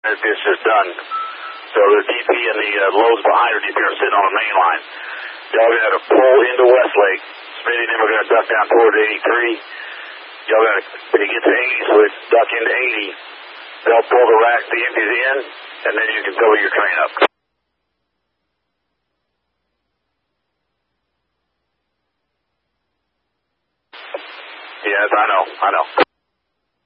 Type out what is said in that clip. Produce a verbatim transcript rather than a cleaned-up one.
This is done. So the D P and the uh, loads behind her D P are sitting on the main line. Y'all got to pull into Westlake. Smitty and them are going to duck down toward eighty-three. Y'all got to, when you get to eighty switch, duck into eighty. They'll pull the rack, the empties in, and then you can double your train up. Yes, I know, I know.